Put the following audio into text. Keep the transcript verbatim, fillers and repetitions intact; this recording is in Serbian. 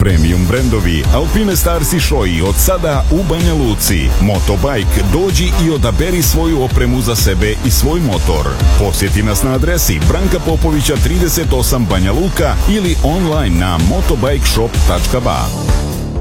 Premium brendovi Alpine Stars i Shoei od sada u Banja Luci. Motobike, dođi i odaberi svoju opremu za sebe i svoj motor. Posjeti nas na adresi Branka Popovića trideset osam Banja Luka ili online na motobikeshop tačka ba.